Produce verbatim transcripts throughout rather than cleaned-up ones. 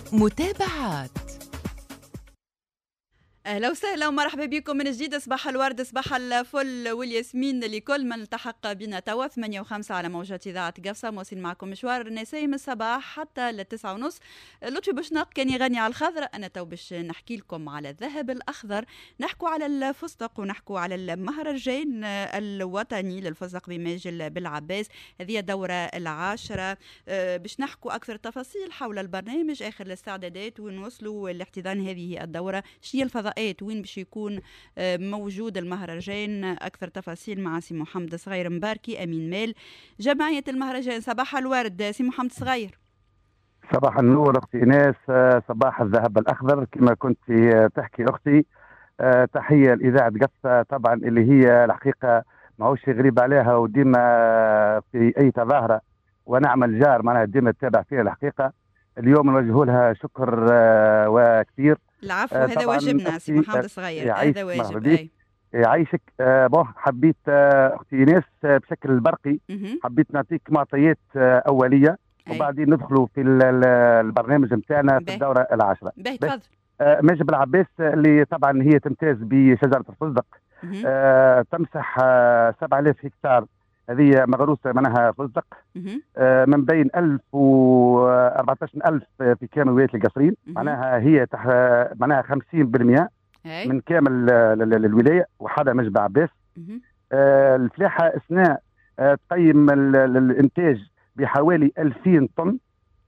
متابعات. اهلا وسهلا ومرحبا بكم من جديد. صباح الورد، صباح الفل والياسمين لكل من التحق بنا توا. ثمانية وخمسة على موجة إذاعة قفصة، مواصل معكم مشوار نسايم الصباح حتى للتسعة ونص. لطفي بوشناق كان يغني على الخضر، أنا تو باش نحكي لكم على الذهب الأخضر، نحكوا على الفستق ونحكوا على المهرجان الوطني للفستق بماجل بالعباس. هذه الدورة العاشرة، باش نحكوا أكثر تفاصيل حول البرنامج، آخر الاستعدادات، وين وصلوا لاحتضان هذه الدورة، شنو الفضاء وين باش يكون موجود المهرجان. أكثر تفاصيل مع سي محمد صغير مباركي أمين مال جمعية المهرجان. صباح الورد سي محمد صغير. صباح النور أختي إناس، صباح الذهب الأخضر كما كنت تحكي أختي. تحية لإذاعة قفصة طبعا اللي هي الحقيقة ماهوش غريب عليها، وديما في أي تظاهرة ونعمل جار معناها ديما تتابع فيها الحقيقة. اليوم نوجه لها شكر وكثير. العفو، هذا واجبنا سي محمد صغير، هذا واجب. يعيشك. بون حبيت اختي ايناس بشكل برقي حبيت نعطيك معطيات اوليه وبعدين ندخلوا في البرنامج نتاعنا في الدوره العاشره. باهي تفضل. ماجد بالعباس اللي طبعا هي تمتاز بشجره الفستق، آه تمسح آه سبعة آلاف هكتار، هذه مغروسه معناها فستق، آه من بين ألف وأربعة عشر ألف في كامل ولاية القصرين، معناها هي تح معناها خمسين بالمئة من كامل الولايه وحدا ماجد بالعباس. آه الفلاحه اثناء آه تقيم الانتاج بحوالي ألفين طن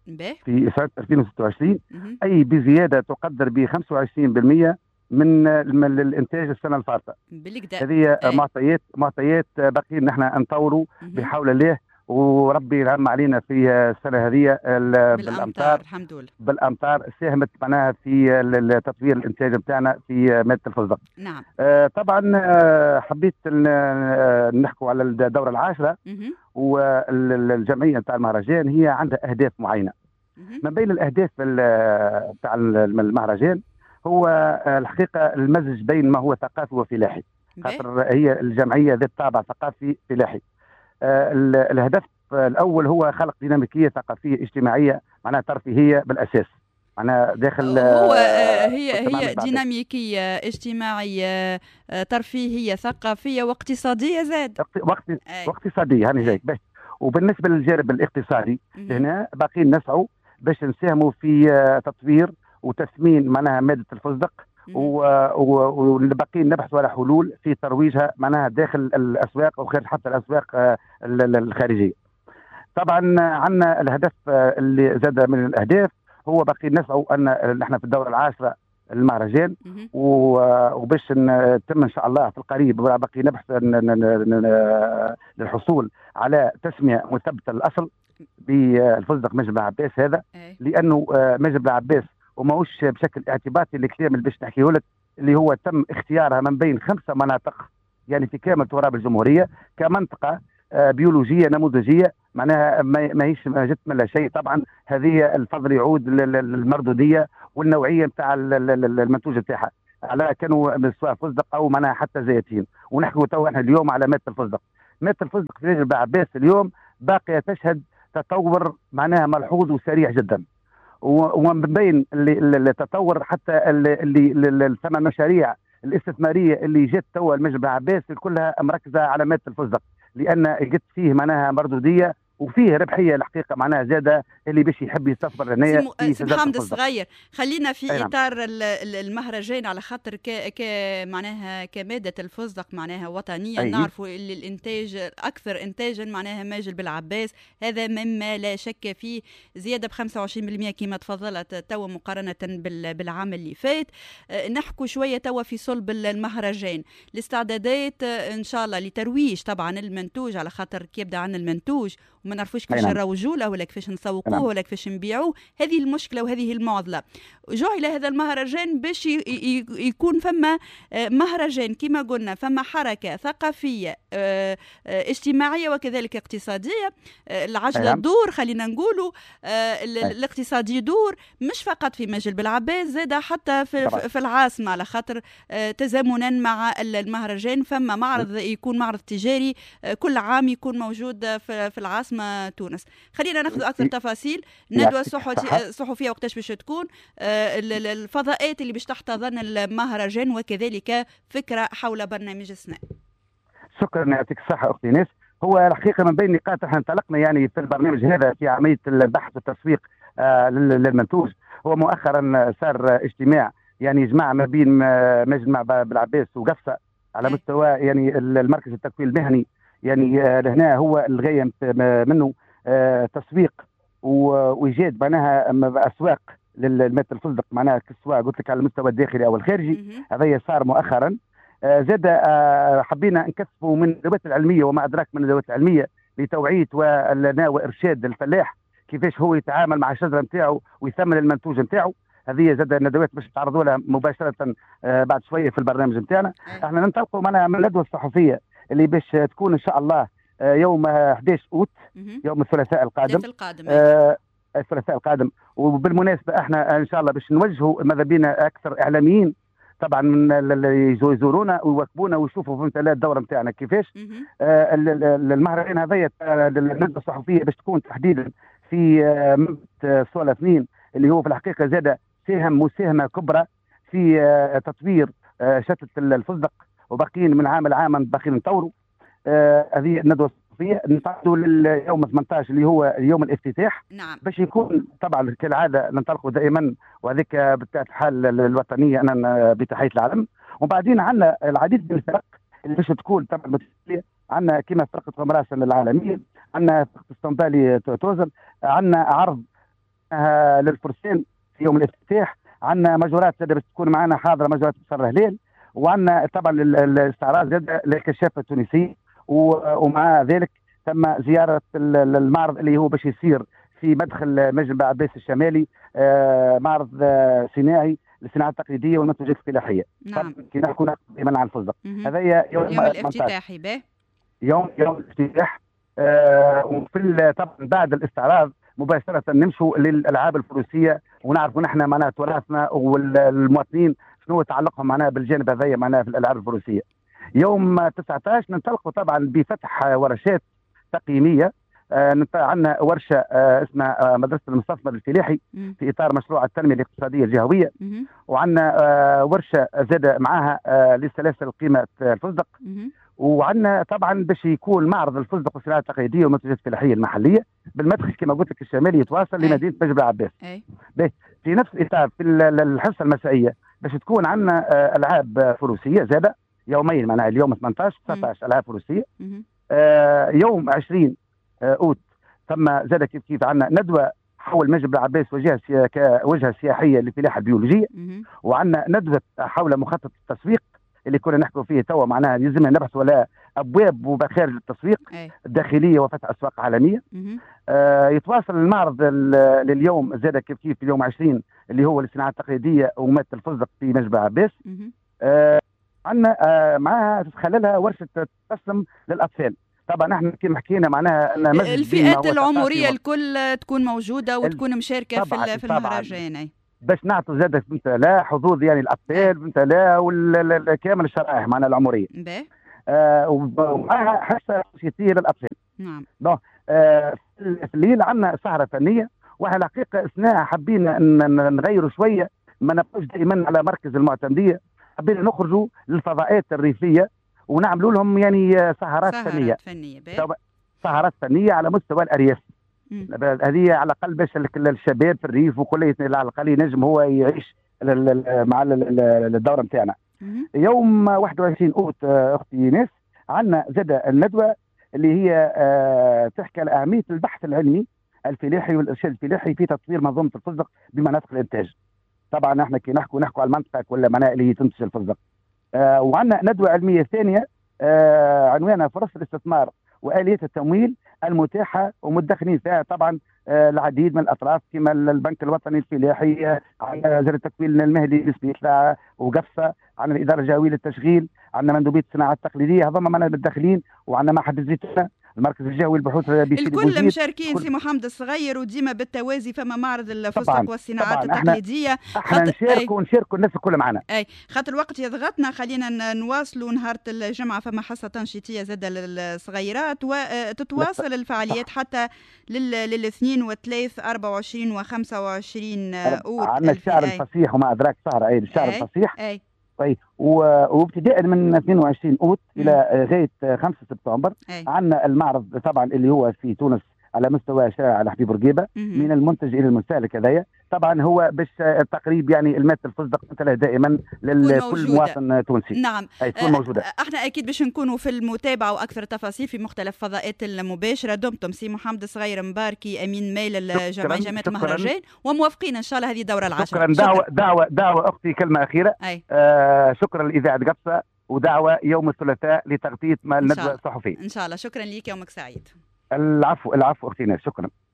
في سنه ألفين وستة وعشرين، اي بزياده تقدر ب خمسة وعشرين بالمئة من الانتاج السنه الفارطه. هذه معطيات معطيات باقيين نحن نطوروا بحول الله، وربي ينعم علينا في السنه هذه بالامطار. الحمد لله بالامطار ساهمت معناها في تطوير الانتاج نتاعنا في ماده الفستق. نعم. آه طبعا آه حبيت نحكوا على الدوره العاشره، والجمعيه نتاع المهرجان هي عندها اهداف معينه. من بين الاهداف نتاع المهرجان هو الحقيقه المزج بين ما هو ثقافي وفلاحي، خاطر هي الجمعيه ذات طابع ثقافي فلاحي. آه الهدف الاول هو خلق ديناميكيه ثقافيه اجتماعيه معناها ترفيهيه بالاساس، معناها داخل هو آه هي هي ديناميكيه اجتماعيه ترفيهيه ثقافيه واقتصاديه زاد. وقت واقتصاديه هاني جايك. وبالنسبه للجانب الاقتصادي هنا باقيين نسعوا باش نساهموا في تطوير وتثمين معناها ماده الفستق، والباقيين نبحثوا على حلول في ترويجها معناها داخل الاسواق وخارج حتى الاسواق الخارجيه. طبعا عندنا الهدف اللي زاد من الاهداف هو باقي نسعوا ان نحن في الدوره العاشره المهرجان، وباش نتم ان شاء الله في القريب باقي نبحث للحصول على تسميه مثبته الاصل بالفستق ماجد بالعباس هذا، لانه ماجد بالعباس وماهوش بشكل اعتباطي الكلام اللي باش نحكيه لك، اللي هو تم اختيارها من بين خمسه مناطق يعني في كامل تراب الجمهوريه كمنطقه بيولوجيه نموذجيه، معناها ما هيش ما جت من لا شيء. طبعا هذه الفضل يعود للمردوديه والنوعيه نتاع المنتوج نتاعها، على كانوا سواء فستق او معناها حتى زيتين. ونحكوا تو احنا اليوم على ماده الفستق. ماده الفستق في ماجد بالعباس اليوم باقيه تشهد تطور معناها ملحوظ وسريع جدا، ومن بين التطور حتى اللي ثم مشاريع الاستثماريه اللي جت توا الماجد بالعباس كلها مركزه على ماده الفستق، لان جت فيه معناها مردوديه وفيه ربحيه الحقيقه معناها زاده اللي باش يحب يستثمر هنا. سي محمد الصغير، خلينا في أيام. اطار المهرجان على خاطر ك ك معناها كماده الفستق معناها وطنيا. أيه. نعرفوا اللي الانتاج اكثر انتاجا معناها ماجد بالعباس، هذا مما لا شك فيه زياده ب خمسة وعشرين بالمئة كما تفضلت توا مقارنه بالعام اللي فات. نحكوا شويه توا في صلب المهرجان، الاستعدادات ان شاء الله لترويج طبعا المنتوج، على خاطر كي يبدا عندنا المنتوج وما نعرفوش كيفاش نروجوا له ولا كيفاش نسوقوه ولا كيفاش نبيعوه. هذه المشكله وهذه المعضله. جعل هذا المهرجان باش يكون فما مهرجان كما قلنا، فما حركه ثقافيه اجتماعيه وكذلك اقتصاديه. العجله تدور، خلينا نقولوا الاقتصاد يدور مش فقط في ماجد بالعباس، زاد حتى في, في العاصمه، على خاطر تزامنا مع المهرجان فما معرض يكون معرض تجاري كل عام يكون موجود في العاصمه العاصمة تونس. خلينا ناخذ أكثر تفاصيل. ندوة صحفية وقتاش باش تكون، الفضاءات اللي باش تحتضن المهرجان، وكذلك فكرة حول برنامج السناء. شكرا، يعطيك الصحة أختي ناس. هو الحقيقة من بين النقاط احنا انطلقنا يعني في البرنامج هذا في عملية البحث والتسويق آه للمنتوج. هو مؤخرا صار اجتماع يعني جماعة ما بين مجمع بالعباس وقفصة على مستوى يعني المركز التكوين المهني. يعني آه لهنا هو الغاية منه آه تسويق وإيجاد معناها أسواق للماء الفندق، معناها سواء قلت لك على المستوى الداخلي أو الخارجي. هذا صار مؤخرا. آه زاد آه حبينا نكثفوا من الندوات العلميه وما ادراك من الندوات العلميه لتوعيه وارشاد الفلاح كيفاش هو يتعامل مع الشجره نتاعو ويثمن المنتوج نتاعو. هذه زاد الندوات باش نتعرضوا لها مباشره آه بعد شويه في البرنامج نتاعنا. احنا ننطلقوا معنا من الندوه الصحفيه اللي باش تكون ان شاء الله آه يوم احد عشر اوت، يوم الثلاثاء القادم. آه الثلاثاء القادم. وبالمناسبه احنا ان شاء الله باش نوجهوا ماذا بينا اكثر اعلاميين طبعا من اللي يزورونا ويواكبونا ويشوفوا فهمت الدوره نتاعنا كيفاش. آه المهرجان هذايا الندوه الصحفيه باش تكون تحديدا في آه صولا اثنين، اللي هو في الحقيقه زاد ساهم مساهمه كبرى في آه تطوير آه شتله الفندق، وباقيين من عام لعام باقيين نطوروا. هذه آه الندوه الصحفيه ننتقلوا لليوم ثمانية عشر اللي هو يوم الافتتاح. نعم. باش يكون طبعا كالعاده ننطلقوا دائما، وهذيك بطبيعه الحال الوطنيه انا بتحيه العلم. وبعدين عندنا العديد من الفرق اللي باش تكون طبعا متسليه. عندنا كما فرقه غمراسل العالميه، عندنا فرقه اسطنبالي توزن، عندنا عرض للفرسان في يوم الافتتاح، عندنا مجورات زاد باش تكون معنا حاضره مجورات بصر هلال، وعندنا طبعا الاستعراض زاد للكشافه التونسيه. ومع ذلك تم زياره المعرض اللي هو باش يصير في مدخل مجمع عباس الشمالي، آه معرض آه صناعي للصناعه التقليديه والمنتوجات الفلاحيه. نعم. كي نحكوا دائما عن الفندق. هذا يوم, يوم الافتتاح به يوم يوم الافتتاح. آه وفي طبعا بعد الاستعراض مباشره نمشوا للالعاب الفروسيه، ونعرفوا نحن معناها تراثنا والمواطنين شنو تعلقهم معناها بالجانب هذايا معناها في الالعاب الفروسيه. يوم تسعة عشر ننطلقوا طبعا بفتح ورشات تقييميه. آه عندنا ورشه آه اسمها آه مدرسه المستثمر الفلاحي في اطار مشروع التنميه الاقتصاديه الجهويه، وعندنا آه ورشه زاد معاها آه لسلاسل قيمه الفندق، وعندنا طبعا باش يكون معرض الفندق والصناعه التقليديه والمنتوجات الفلاحيه المحليه بالمدخل كما قلت لك الشمالي يتواصل لمدينه مجمع عباس. في نفس الاطار في الحصه المسائيه باش تكون عندنا آه العاب فروسيه زاد يومين، معناها اليوم ثمانية عشر تسعة عشر العاب فروسيه. آه يوم عشرين آه اوت ثم زاد كيف كيف عندنا ندوه حول مجمع عباس وجهه كوجهه سياحيه للفلاحه البيولوجيه، وعندنا ندوه حول مخطط التسويق اللي كنا نحكوا فيه توا، معناها يلزمنا نبحث ولا ابواب ومخارج التسويق الداخليه وفتح اسواق عالميه. آه يتواصل المعرض لليوم زاد كيف كيف اليوم عشرين اللي هو الصناعه التقليديه ومات الفندق في مجمع عباس. آه عندنا آه معها تتخللها ورشه تقسم للاطفال. طبعا احنا كما حكينا معناها ان الفئات العمريه الكل تكون موجوده وتكون مشاركه في في المهرجان، باش نعطوا زاد بنت لا حظوظ يعني الاطفال بنت لا وكامل الشرائح معناها العمريه. آه ومعها حصه خصوصيه للاطفال. نعم. آه في الليل عندنا سهره فنيه، واحنا الحقيقه اثناء حبينا نغيروا شويه، ما نبقوش دائما على مركز المعتمديه، حبينا نخرجوا للفضاءات الريفيه ونعملوا لهم يعني سهرات فنيه. فنيه سهرات فنيه على مستوى الارياف. هذه على الاقل باش الشباب في الريف وكل على الاقل ينجم هو يعيش مع الدوره نتاعنا. يوم واحد وعشرين اوت اختي ناس عندنا زاد الندوه اللي هي تحكي على اهميه البحث العلمي الفلاحي والارشاد الفلاحي في تطوير منظومه الفندق بمناطق الانتاج. طبعا احنا كي نحكوا نحكوا على المنطقه ولا معناها اللي هي تنتج الفندق. آه وعندنا ندوه علميه ثانيه آه عنوانها فرص الاستثمار واليات التمويل المتاحه ومدخلين فيها طبعا آه العديد من الاطراف كما البنك الوطني الفلاحي، آه عندنا وزاره التكوين المهني بسبيتلا وقفصه، عندنا الاداره الجهويه للتشغيل، عندنا مندوبيه الصناعه التقليديه هذوما معنا متدخلين، وعندنا معهد الزيتونه المركز الجهوي للبحوث الكل مشاركين سي محمد الصغير، وديما بالتوازي فما معرض الفستق والصناعات التقليديه. احنا نشاركوا ونشاركوا الناس الكل معنا. اي خاطر الوقت يضغطنا، خلينا نواصلوا نهار الجمعه فما حصه تنشيطيه زاده للصغيرات، وتتواصل الفعاليات حتى للاثنين والثلاث أربعة وعشرين وخمسة وعشرين اوت. عندنا الشعر الفصيح وما ادراك سهره اي الشعر أي. الفصيح اي طيب، وابتداء من اثنين وعشرين اوت الى غايه خمسة سبتمبر عندنا المعرض طبعا اللي هو في تونس على مستوى شارع على حبيب رقيبه، من المنتج الى المستهلك. هذايا طبعا هو باش التقريب يعني الماده الفستق مثلها دائما لكل مواطن تونسي. نعم تكون موجوده. احنا اكيد باش نكونوا في المتابعه واكثر تفاصيل في مختلف فضاءات المباشره. دمتم سي محمد الصغير مباركي امين ميل الجمعيه جمعيه المهرجان، وموافقين ان شاء الله هذه الدوره العاشره. شكرا. دعوه دعوه دعوه اختي كلمه اخيره. آه شكرا لاذاعه قبصه، ودعوه يوم الثلاثاء لتغطيه الندوه الصحفيه ان شاء الله. شكرا لك، يومك سعيد. العفو العفو اختي ناس، شكرا.